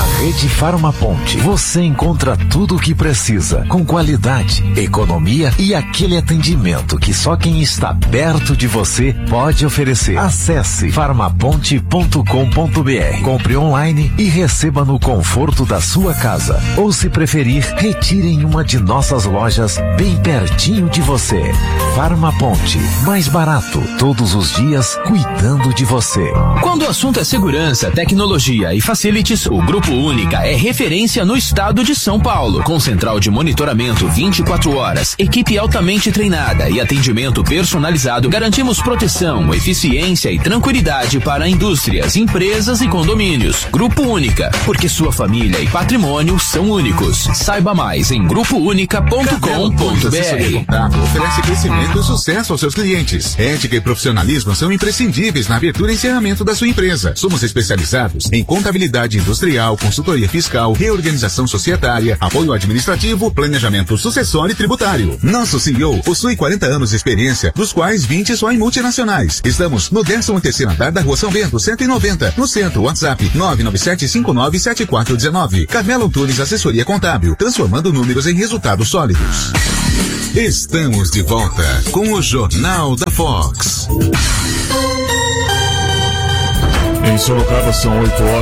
Na Rede Farmaponte, você encontra tudo o que precisa, com qualidade, economia e aquele atendimento que só quem está perto de você pode oferecer. Acesse farmaponte.com.br, compre online e receba no conforto da sua casa. Ou, se preferir, retire em uma de nossas lojas bem pertinho de você. Farmaponte, mais barato, todos os dias, cuidando de você. Quando o assunto é segurança, tecnologia e facilities, o Grupo Única é referência no estado de São Paulo. Com central de monitoramento 24 horas, equipe altamente treinada e atendimento personalizado, garantimos proteção, eficiência e tranquilidade para indústrias, empresas e condomínios. Grupo Única, porque sua família e patrimônio são únicos. Saiba mais em grupounica.com.br. Oferece crescimento e sucesso aos seus clientes. Ética e profissionalismo são imprescindíveis na abertura e encerramento da sua empresa. Somos especializados em contabilidade industrial, consultoria fiscal, reorganização societária, apoio administrativo, planejamento sucessório e tributário. Nosso CEO possui 40 anos de experiência, dos quais 20 só em multinacionais. Estamos no 13º andar da Rua São Bento, 190, no centro. WhatsApp 997597419. Carmelo Antunes, assessoria contábil, transformando números em resultados sólidos. Estamos de volta com o Jornal da Fox. Em Sorocaba são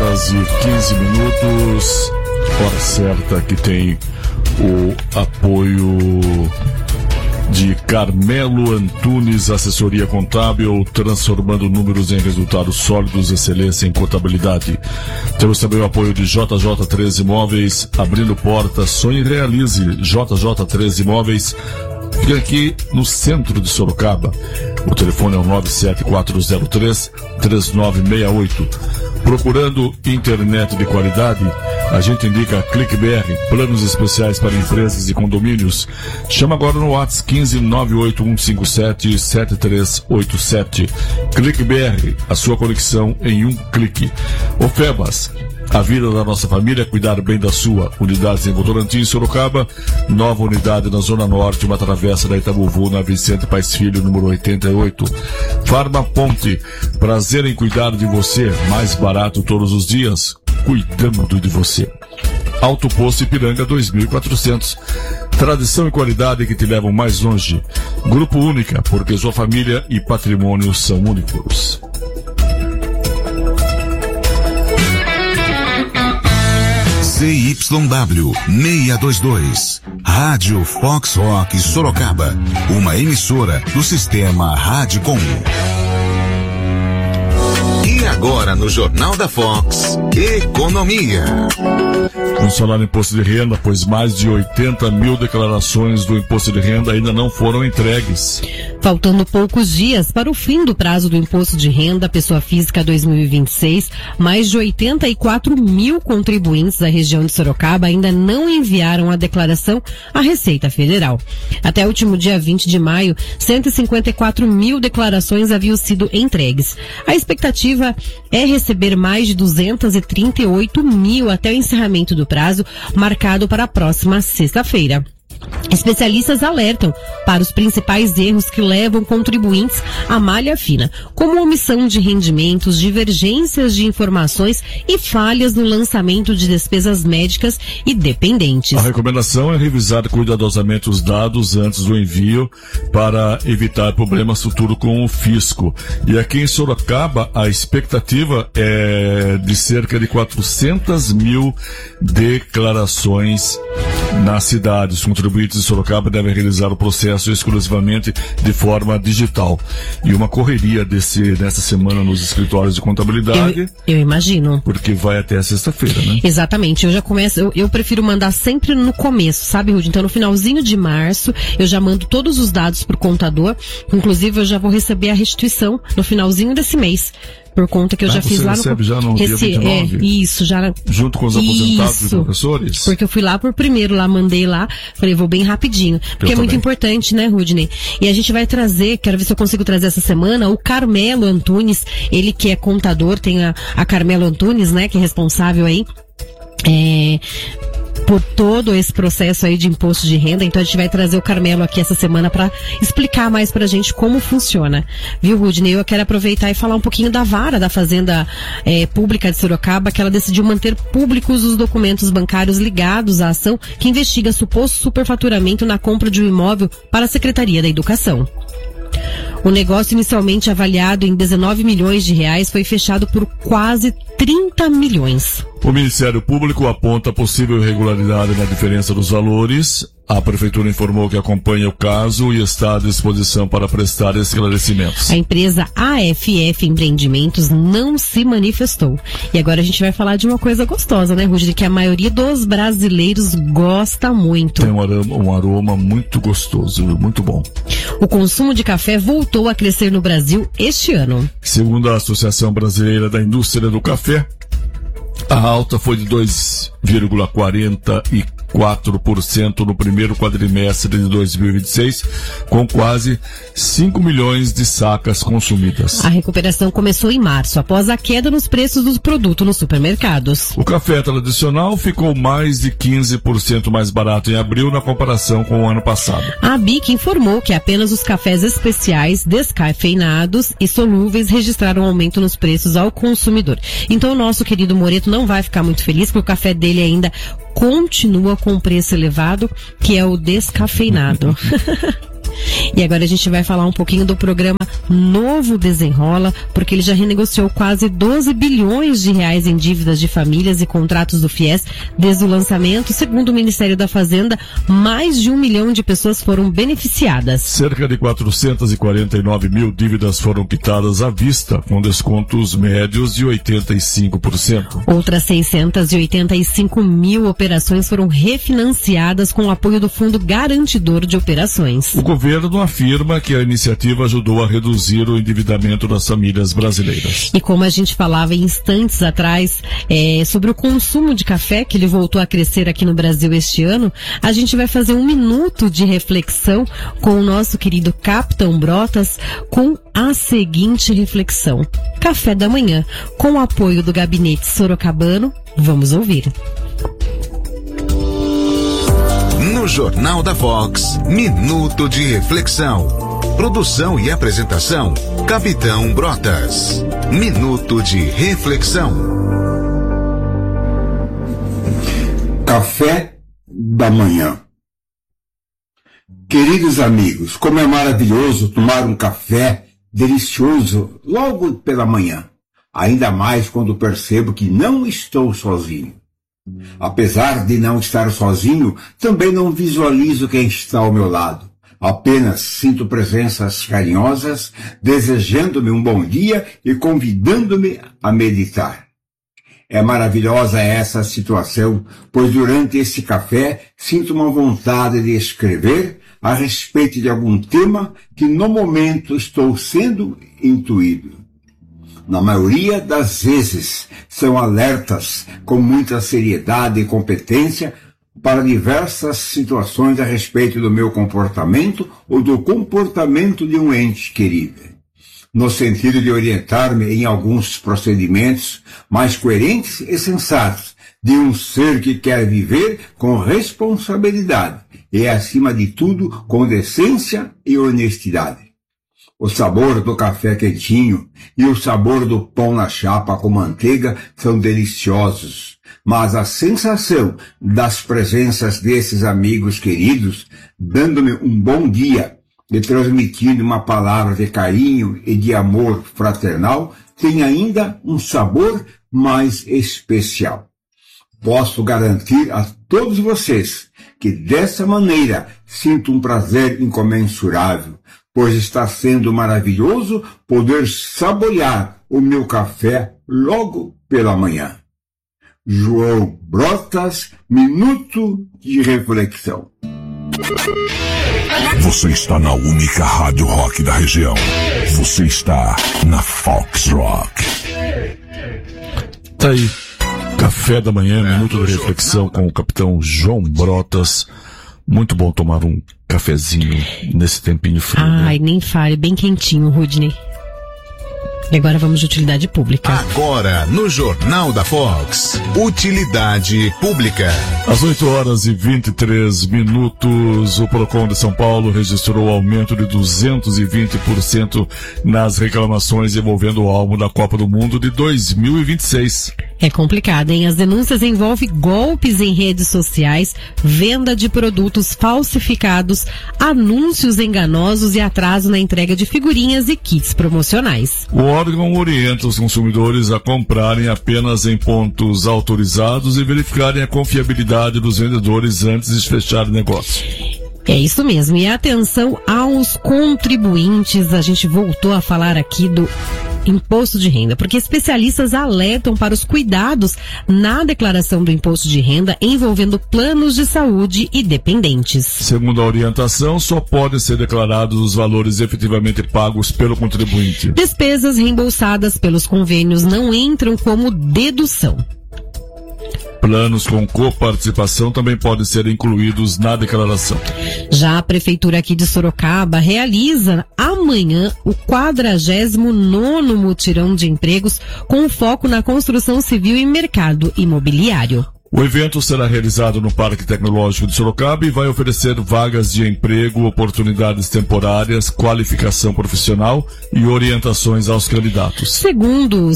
8h15. Hora certa que tem o apoio de Carmelo Antunes, assessoria contábil, transformando números em resultados sólidos, excelência em contabilidade. Temos também o apoio de JJ3 Imóveis, abrindo portas, sonhe e realize. JJ3 Imóveis fica aqui no centro de Sorocaba. O telefone é o 97403-3968. Procurando internet de qualidade, a gente indica ClickBR, planos especiais para empresas e condomínios. Chama agora no WhatsApp 15981577387. ClickBR, a sua conexão em um clique. Ofebas, a vida da nossa família, cuidar bem da sua. Unidades em Votorantim, Sorocaba, nova unidade na Zona Norte, uma travessa da Itabuvu, na Vicente Paes Filho, número 88. Farmaponte, prazer em cuidar de você, mais barato todos os dias, cuidando de você. Alto Posto Ipiranga 2400. Tradição e qualidade que te levam mais longe. Grupo Única, porque sua família e patrimônio são únicos. CYW 622, Rádio Fox Rock Sorocaba, uma emissora do sistema Radicom. E agora no Jornal da Fox, Economia. Vamos falar em imposto de renda, pois mais de 80 mil declarações do imposto de renda ainda não foram entregues. Faltando poucos dias para o fim do prazo do imposto de renda pessoa física 2026, mais de 84 mil contribuintes da região de Sorocaba ainda não enviaram a declaração à Receita Federal. Até o último dia 20 de maio, 154 mil declarações haviam sido entregues. A expectativa é receber mais de 238 mil até o encerramento do prazo, marcado para a próxima sexta-feira. Especialistas alertam para os principais erros que levam contribuintes à malha fina, como omissão de rendimentos, divergências de informações e falhas no lançamento de despesas médicas e dependentes. A recomendação é revisar cuidadosamente os dados antes do envio para evitar problemas futuros com o fisco. E aqui em Sorocaba, a expectativa é de cerca de 400 mil declarações na cidade. Os contribuintes de Sorocaba devem realizar o processo exclusivamente de forma digital. E uma correria nessa semana nos escritórios de contabilidade. Eu imagino. Porque vai até a sexta-feira, né? Exatamente. Eu já começo, eu prefiro mandar sempre no começo, sabe, Rudy? Então no finalzinho de março, eu já mando todos os dados pro contador. Inclusive eu já vou receber a restituição no finalzinho desse mês. Por conta que eu já fiz lá no... já no dia 29? Isso, já... Junto com os aposentados e professores? Porque eu fui lá por primeiro, mandei lá, falei, vou bem rapidinho. Porque é muito importante, né, Rudney? E a gente vai trazer, quero ver se eu consigo trazer essa semana, o Carmelo Antunes, ele que é contador, tem a Carmelo Antunes, né, que é responsável aí, por todo esse processo aí de imposto de renda. Então a gente vai trazer o Carmelo aqui essa semana para explicar mais pra gente como funciona. Viu, Rudney? Eu quero aproveitar e falar um pouquinho da vara da Fazenda Pública de Sorocaba, que ela decidiu manter públicos os documentos bancários ligados à ação que investiga suposto superfaturamento na compra de um imóvel para a Secretaria da Educação. O negócio, inicialmente avaliado em 19 milhões de reais, foi fechado por quase 30 milhões. O Ministério Público aponta possível irregularidade na diferença dos valores. A Prefeitura informou que acompanha o caso e está à disposição para prestar esclarecimentos. A empresa AFF Empreendimentos não se manifestou. E agora a gente vai falar de uma coisa gostosa, né, Rudney? Que a maioria dos brasileiros gosta muito. Tem um aroma muito gostoso, muito bom. O consumo de café voltou a crescer no Brasil este ano. Segundo a Associação Brasileira da Indústria do Café, a alta foi de 2,44% no primeiro quadrimestre de 2026, com quase 5 milhões de sacas consumidas. A recuperação começou em março, após a queda nos preços dos produtos nos supermercados. O café tradicional ficou mais de 15% mais barato em abril na comparação com o ano passado. A BIC informou que apenas os cafés especiais, descafeinados e solúveis registraram aumento nos preços ao consumidor. Então o nosso querido Moreto não vai ficar muito feliz, porque o café dele ainda continua com um preço elevado, que é o descafeinado. E agora a gente vai falar um pouquinho do programa Novo Desenrola, porque ele já renegociou quase 12 bilhões de reais em dívidas de famílias e contratos do FIES desde o lançamento. Segundo o Ministério da Fazenda, mais de 1 milhão de pessoas foram beneficiadas. Cerca de 449 mil dívidas foram quitadas à vista, com descontos médios de 85%. Outras 685 mil operações foram refinanciadas com o apoio do Fundo Garantidor de Operações. O governo afirma que a iniciativa ajudou a reduzir o endividamento das famílias brasileiras. E como a gente falava em instantes atrás sobre o consumo de café, que ele voltou a crescer aqui no Brasil este ano, a gente vai fazer um minuto de reflexão com o nosso querido Capitão Brotas, com a seguinte reflexão: café da manhã, com o apoio do Gabinete Sorocabano. Vamos ouvir. No Jornal da Vox, Minuto de Reflexão. Produção e apresentação, Capitão Brotas. Minuto de Reflexão. Café da manhã. Queridos amigos, como é maravilhoso tomar um café delicioso logo pela manhã. Ainda mais quando percebo que não estou sozinho. Apesar de não estar sozinho, também não visualizo quem está ao meu lado. Apenas sinto presenças carinhosas, desejando-me um bom dia e convidando-me a meditar. É maravilhosa essa situação, pois durante esse café sinto uma vontade de escrever a respeito de algum tema que no momento estou sendo intuído. Na maioria das vezes, são alertas com muita seriedade e competência para diversas situações a respeito do meu comportamento ou do comportamento de um ente querido, no sentido de orientar-me em alguns procedimentos mais coerentes e sensatos de um ser que quer viver com responsabilidade e, acima de tudo, com decência e honestidade. O sabor do café quentinho e o sabor do pão na chapa com manteiga são deliciosos, mas a sensação das presenças desses amigos queridos, dando-me um bom dia e transmitindo uma palavra de carinho e de amor fraternal, tem ainda um sabor mais especial. Posso garantir a todos vocês que dessa maneira sinto um prazer incomensurável, pois está sendo maravilhoso poder saborear o meu café logo pela manhã. João Brotas, Minuto de Reflexão. Você está na única rádio rock da região. Você está na Fox Rock. Tá aí, café da manhã, Minuto de Reflexão com o Capitão João Brotas. Muito bom tomar um cafezinho nesse tempinho frio. Ai, né? nem fale, bem quentinho, Rudney. E agora vamos de utilidade pública. Agora, no Jornal da Fox, utilidade pública. Às 8h23, o Procon de São Paulo registrou aumento de 220% nas reclamações envolvendo o álbum da Copa do Mundo de 2026. É complicado, hein? As denúncias envolvem golpes em redes sociais, venda de produtos falsificados, anúncios enganosos e atraso na entrega de figurinhas e kits promocionais. O órgão orienta os consumidores a comprarem apenas em pontos autorizados e verificarem a confiabilidade dos vendedores antes de fechar o negócio. É isso mesmo. E atenção aos contribuintes. A gente voltou a falar aqui do imposto de renda, porque especialistas alertam para os cuidados na declaração do imposto de renda envolvendo planos de saúde e dependentes. Segundo a orientação, só podem ser declarados os valores efetivamente pagos pelo contribuinte. Despesas reembolsadas pelos convênios não entram como dedução. Planos com coparticipação também podem ser incluídos na declaração. Já a Prefeitura aqui de Sorocaba realiza amanhã o 49º mutirão de empregos com foco na construção civil e mercado imobiliário. O evento será realizado no Parque Tecnológico de Sorocaba e vai oferecer vagas de emprego, oportunidades temporárias, qualificação profissional e orientações aos candidatos. Segundo o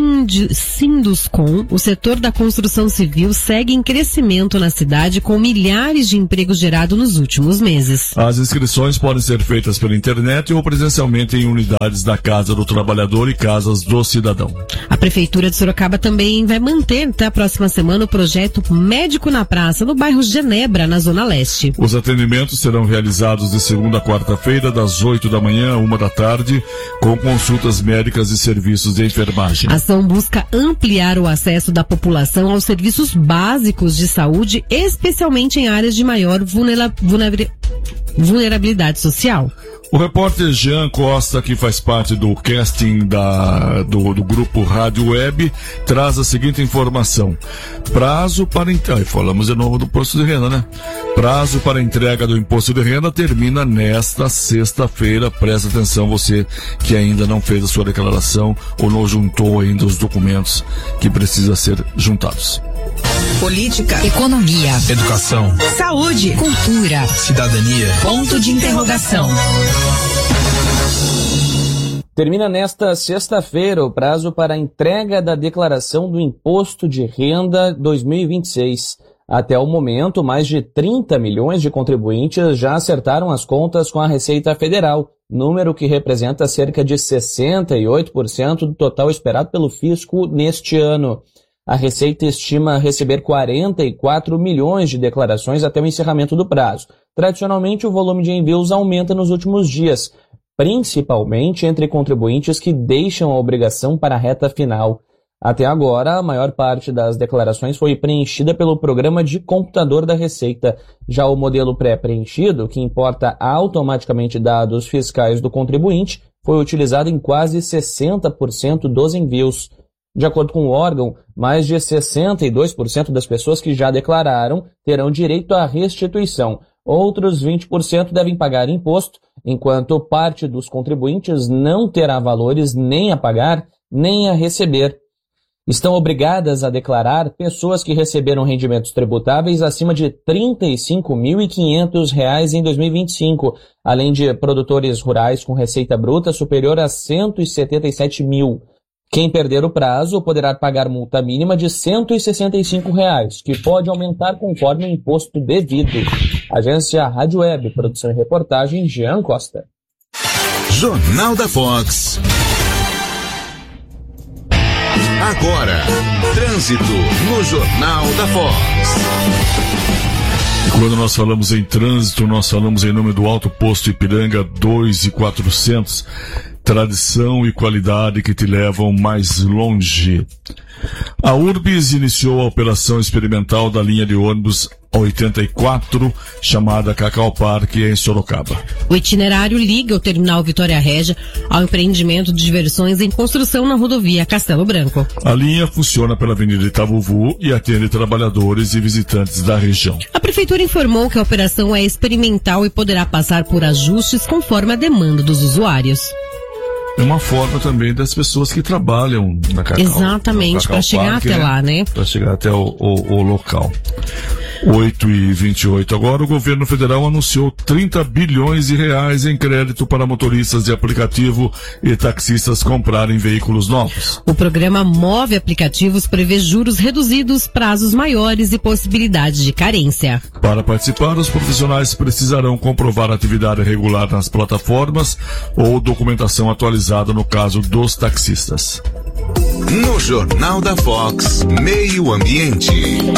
Sinduscom, o setor da construção civil segue em crescimento na cidade com milhares de empregos gerados nos últimos meses. As inscrições podem ser feitas pela internet ou presencialmente em unidades da Casa do Trabalhador e Casas do Cidadão. A Prefeitura de Sorocaba também vai manter até a próxima semana o projeto Médico na Praça, no bairro Genebra, na Zona Leste. Os atendimentos serão realizados de segunda a quarta-feira, das 8 da manhã a 1 da tarde, com consultas médicas e serviços de enfermagem. A ação busca ampliar o acesso da população aos serviços básicos de saúde, especialmente em áreas de maior vulnerabilidade social. O repórter Jean Costa, que faz parte do casting do grupo Rádio Web, traz a seguinte informação. Prazo para... falamos de novo do imposto de renda, né? Prazo para entrega do imposto de renda termina nesta sexta-feira. Presta atenção, você que ainda não fez a sua declaração ou não juntou ainda os documentos que precisam ser juntados. Política, economia, Educação, saúde, cultura, cidadania. Ponto de interrogação. Termina nesta sexta-feira o prazo para a entrega da declaração do Imposto de Renda 2026. Até o momento, mais de 30 milhões de contribuintes já acertaram as contas com a Receita Federal, número que representa cerca de 68% do total esperado pelo fisco neste ano. A Receita estima receber 44 milhões de declarações até o encerramento do prazo. Tradicionalmente, o volume de envios aumenta nos últimos dias, principalmente entre contribuintes que deixam a obrigação para a reta final. Até agora, a maior parte das declarações foi preenchida pelo programa de computador da Receita. Já o modelo pré-preenchido, que importa automaticamente dados fiscais do contribuinte, foi utilizado em quase 60% dos envios. De acordo com o órgão, mais de 62% das pessoas que já declararam terão direito à restituição. Outros 20% devem pagar imposto, enquanto parte dos contribuintes não terá valores nem a pagar, nem a receber. Estão obrigadas a declarar pessoas que receberam rendimentos tributáveis acima de R$ 35.500 em 2025, além de produtores rurais com receita bruta superior a R$ 177 mil. Quem perder o prazo poderá pagar multa mínima de R$ 165, que pode aumentar conforme o imposto devido. Agência Rádio Web, produção e reportagem, Jean Costa. Jornal da Fox. Agora, trânsito no Jornal da Fox. Quando nós falamos em trânsito, nós falamos em nome do Alto Posto Ipiranga 2.400. Tradição e qualidade que te levam mais longe. A Urbis iniciou a operação experimental da linha de ônibus 84, chamada Cacau Parque, em Sorocaba. O itinerário liga o terminal Vitória Régia ao empreendimento de diversões em construção na rodovia Castelo Branco. A linha funciona pela Avenida Itavuvu e atende trabalhadores e visitantes da região. A Prefeitura informou que a operação é experimental e poderá passar por ajustes conforme a demanda dos usuários. é uma forma também das pessoas que trabalham na Cacau. Exatamente, para chegar até lá, né? Para chegar até o local. 8h28 agora, o governo federal anunciou 30 bilhões de reais em crédito para motoristas de aplicativo e taxistas comprarem veículos novos. O programa Move Aplicativos prevê juros reduzidos, prazos maiores e possibilidade de carência. Para participar, os profissionais precisarão comprovar atividade regular nas plataformas ou documentação atualizada no caso dos taxistas. No Jornal da Fox, Meio Ambiente.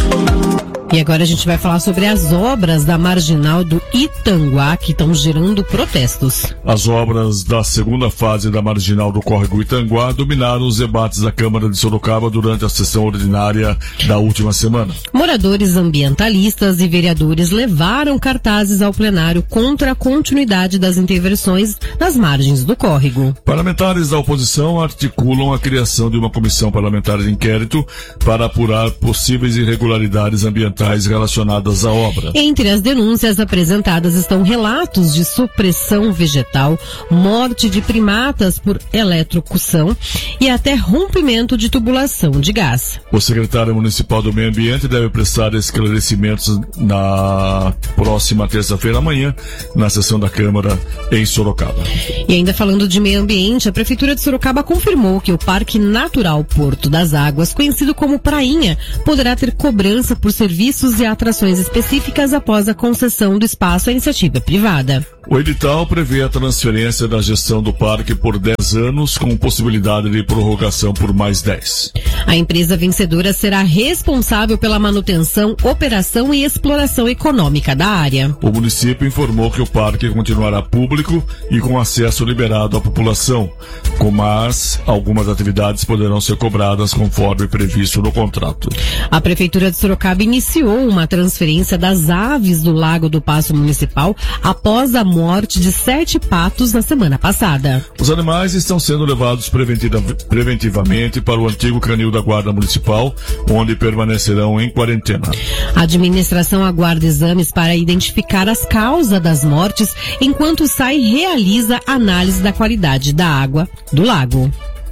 E agora a gente vai falar sobre as obras da Marginal do Itanguá que estão gerando protestos. As obras da segunda fase da Marginal do Córrego Itanguá dominaram os debates da Câmara de Sorocaba durante a sessão ordinária da última semana. Moradores ambientalistas e vereadores levaram cartazes ao plenário contra a continuidade das intervenções nas margens do córrego. Parlamentares da oposição articulam a criação de uma comissão parlamentar de inquérito para apurar possíveis irregularidades ambientais relacionadas à obra. Entre as denúncias apresentadas estão relatos de supressão vegetal, morte de primatas por eletrocução e até rompimento de tubulação de gás. O secretário municipal do Meio Ambiente deve prestar esclarecimentos na próxima terça-feira amanhã, na sessão da Câmara em Sorocaba. E ainda falando de meio ambiente, a Prefeitura de Sorocaba confirmou que o Parque Natural Porto das Águas, conhecido como Prainha, poderá ter cobrança por serviços e atrações específicas após a concessão do espaço à iniciativa privada. O edital prevê a transferência da gestão do parque por 10 anos, com possibilidade de prorrogação por mais 10. A empresa vencedora será responsável pela manutenção, operação e exploração econômica da área. O município informou que o parque continuará público e com acesso liberado à população, mas algumas atividades poderão ser cobradas conforme previsto no contrato. A Prefeitura de Sorocaba iniciou uma transferência das aves do Lago do Paço Municipal após a morte de 7 patos na semana passada. Os animais estão sendo levados preventivamente para o antigo canil da Guarda Municipal, onde permanecerão em quarentena. A administração aguarda exames para identificar as causas das mortes, enquanto o SAI realiza análise da qualidade da água do lago.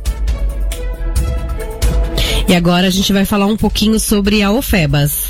E agora a gente vai falar um pouquinho sobre a Ofebas.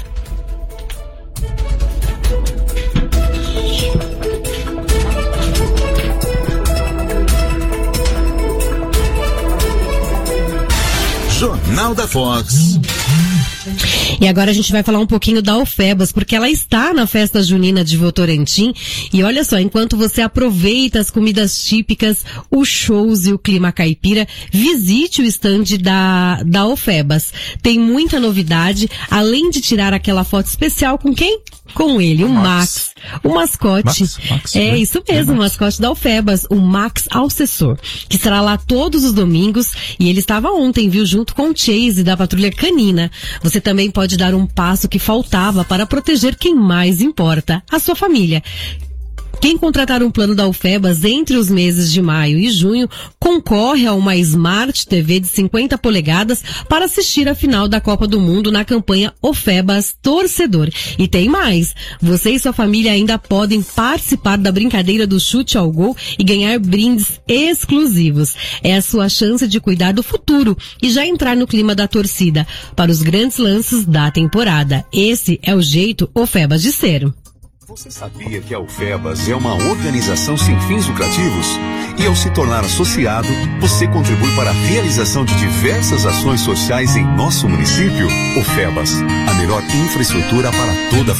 Jornal da Fox. E agora a gente vai falar um pouquinho da Ofebas, porque ela está na festa junina de Votorantim. E olha só, enquanto você aproveita as comidas típicas, os shows e o clima caipira, visite o estande da Ofebas. Tem muita novidade, além de tirar aquela foto especial com quem? Com ele, o Max. O mascote. Max, né? Isso mesmo, o mascote da Ofebas, o Max Alcessor, que estará lá todos os domingos. E ele estava ontem, viu, junto com o Chase da Patrulha Canina. Você também pode dar um passo que faltava para proteger quem mais importa, a sua família. Quem contratar um plano da Ofebas entre os meses de maio e junho concorre a uma Smart TV de 50 polegadas para assistir a final da Copa do Mundo na campanha Ofebas Torcedor. E tem mais, você e sua família ainda podem participar da brincadeira do chute ao gol e ganhar brindes exclusivos. É a sua chance de cuidar do futuro e já entrar no clima da torcida para os grandes lances da temporada. Esse é o jeito Ofebas de ser. Você sabia que a Ofebas é uma organização sem fins lucrativos? E ao se tornar associado, você contribui para a realização de diversas ações sociais em nosso município? Ofebas, a melhor infraestrutura para toda a